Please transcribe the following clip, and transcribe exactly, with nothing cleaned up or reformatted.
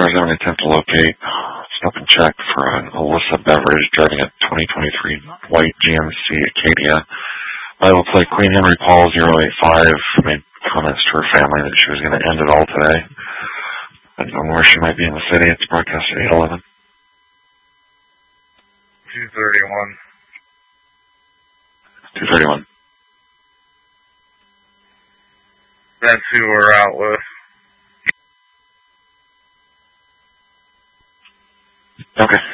cars having an attempt to locate. Stop and check for an Alyssa Beveridge driving a twenty twenty-three white G M C Acadia. Bible plate Queen Henry Paul zero eight five made comments to her family that she was going to end it all today. I don't know where she might be in the city. It's broadcast at eight eleven. two thirty-one. two thirty-one. That's who we're out with. Okay.